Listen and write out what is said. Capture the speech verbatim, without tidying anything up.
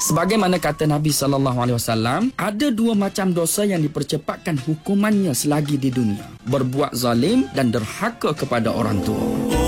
Sebagaimana kata Nabi sallallahu alaihi wasallam, ada dua macam dosa yang dipercepatkan hukumannya selagi di dunia: berbuat zalim dan derhaka kepada orang tua.